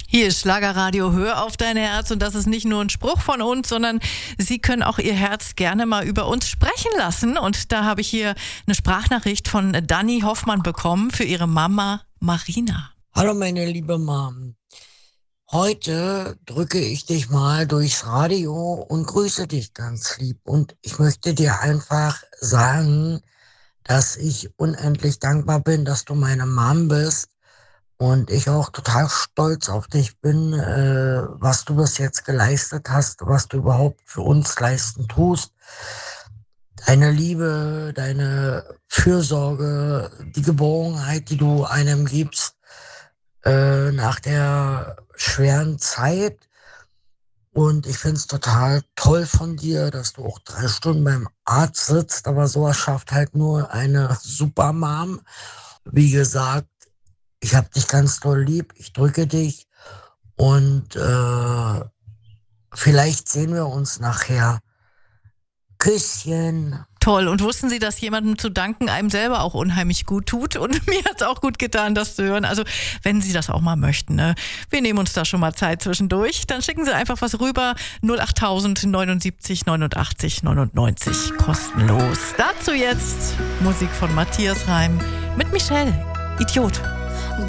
Hier ist Schlagerradio, hör auf dein Herz, und das ist nicht nur ein Spruch von uns, sondern Sie können auch Ihr Herz gerne mal über uns sprechen lassen, und da habe ich hier eine Sprachnachricht von Dani Hoffmann bekommen für ihre Mama Marina. Hallo meine liebe Mom, heute drücke ich dich mal durchs Radio und grüße dich ganz lieb, und ich möchte dir einfach sagen, dass ich unendlich dankbar bin, dass du meine Mom bist. Und ich auch total stolz auf dich bin, was du bis jetzt geleistet hast, was du überhaupt für uns leisten tust. Deine Liebe, deine Fürsorge, die Geborgenheit, die du einem gibst, nach der schweren Zeit. Und ich finde es total toll von dir, dass du auch 3 Stunden beim Arzt sitzt, aber sowas schafft halt nur eine Supermom. Wie gesagt, ich hab dich ganz doll lieb, ich drücke dich, und vielleicht sehen wir uns nachher. Küsschen. Toll. Und wussten Sie, dass jemandem zu danken einem selber auch unheimlich gut tut? Und mir hat es auch gut getan, das zu hören. Also wenn Sie das auch mal möchten, ne? Wir nehmen uns da schon mal Zeit zwischendurch. Dann schicken Sie einfach was rüber. 08000 79 89 99. Kostenlos. Dazu jetzt Musik von Matthias Reim mit Michelle. Idiot.